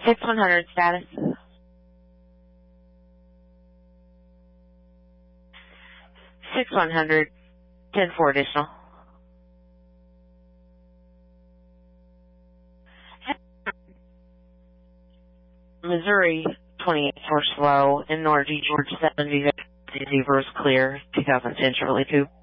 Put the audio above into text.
6100 status. 6100, 10-4 additional. Missouri 28 4 slow, and North Georgia 7 Zebra is clear, 2010 Chevrolet 2.